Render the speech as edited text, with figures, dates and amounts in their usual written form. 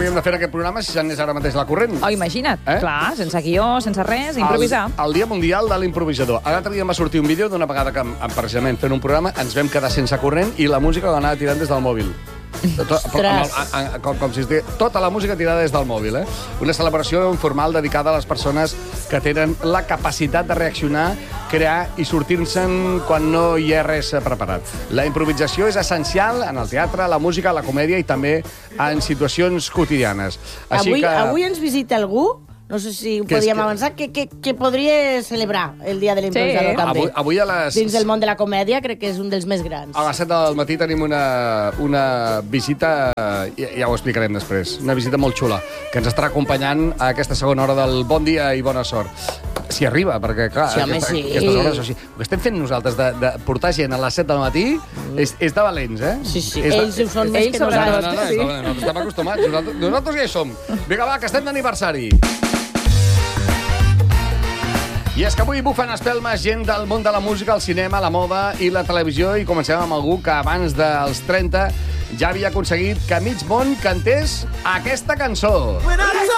hauríem de fer aquest programa si s'anés ara mateix la corrent. Oh, imagina't. Clar, sense guió, sense res, improvisar. El Dia Mundial de l'Improvisador. L'altre dia em va sortir un vídeo d'una vegada que, precisament fent un programa, ens vam quedar sense corrent i la música l'anava tirant des del mòbil. Com si estigués tota la música tirada des del mòbil, eh? Una celebració informal dedicada a les persones que tenen la capacitat de reaccionar, crear i sortir-se'n quan no hi ha res preparat. La improvisació és essencial en el teatre, la música, la comèdia i també en situacions quotidianes. Avui ens visita algú. No sé si ho podíem avançar, que podria celebrar el Dia de l'Improvisador també. Avui a les... Dins del món de la comèdia crec que és un dels més grans. A les 7 del matí tenim una visita, ja ho explicarem després, una visita molt xula, que ens estarà acompanyant a aquesta segona hora del Bon Dia i Bona Sort. Si arriba, perquè, clar, aquestes hores així. El que estem fent nosaltres de portar gent a les 7 del matí és de valents, eh? Sí, ells ho són més que nosaltres. No estem acostumats. Nosaltres ja hi som. Vinga, va, que estem d'aniversari. I és que avui bufen espelmes gent del món de la música, el cinema, la moda i la televisió, i comencem amb algú que abans dels 30 ja havia aconseguit que mig món cantés aquesta cançó.